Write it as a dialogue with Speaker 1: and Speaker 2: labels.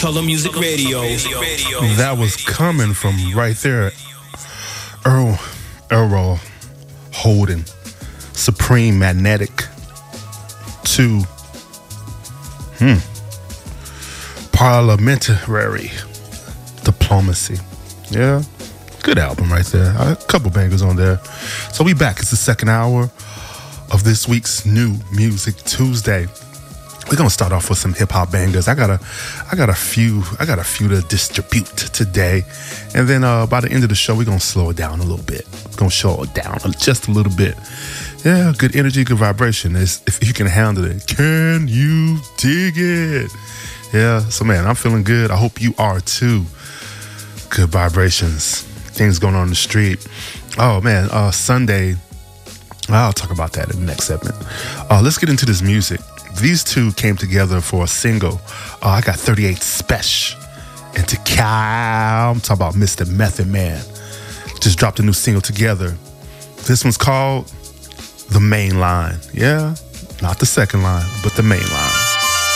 Speaker 1: Color Music Radio.
Speaker 2: That was coming from right there. Earl Holden, Supreme Magnetic 2. Parliamentary Diplomacy. Yeah, good album right there. A couple bangers on there. So we back. It's the second hour of this week's New Music Tuesday. We're gonna start off with some hip hop bangers. I got a few to distribute today, and then by the end of the show, we're gonna slow it down a little bit. We're gonna slow it down just a little bit. Yeah, good energy, good vibration. If you can handle it, can you dig it? Yeah. So man, I'm feeling good. I hope you are too. Good vibrations. Things going on in the street. Oh man, Sunday. I'll talk about that in the next segment. Let's get into this music. These two came together for a single. I got 38 Special and Takai. I'm talking about Mr. Method Man. Just dropped a new single together. This one's called The Main Line. Yeah, not the second line, but the main line.